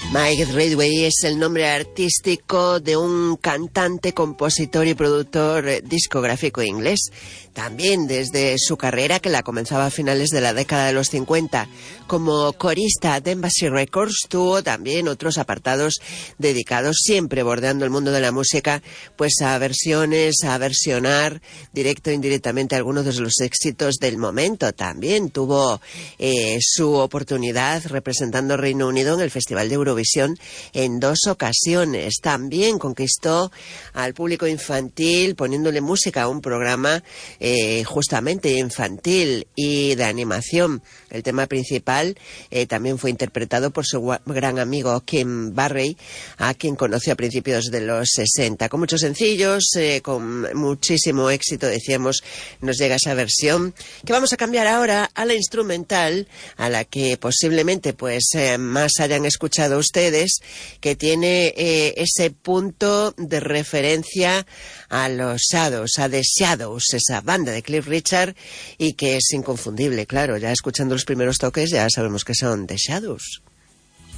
Mike Ridgway es el nombre artístico de un cantante, compositor y productor discográfico inglés. También desde su carrera, que la comenzaba a finales de la década de los 50, como corista de Embassy Records, tuvo también otros apartados dedicados, siempre bordeando el mundo de la música, pues a versiones, a versionar directo e indirectamente algunos de los éxitos del momento. También tuvo su oportunidad representando Reino Unido en el Festival de Eurovisión en 2 ocasiones. También conquistó al público infantil poniéndole música a un programa justamente infantil y de animación. El tema principal también fue interpretado por su gran amigo Kim Barry, a quien conoció a principios de los 60. Con muchos sencillos, con muchísimo éxito, decíamos, nos llega esa versión, que vamos a cambiar ahora a la instrumental, a la que posiblemente pues más hayan escuchado ustedes, que tiene ese punto de referencia a los Shadows, a The Shadows, esa banda de Cliff Richard, y que es inconfundible, claro, ya escuchando los primeros toques ya sabemos que son The Shadows.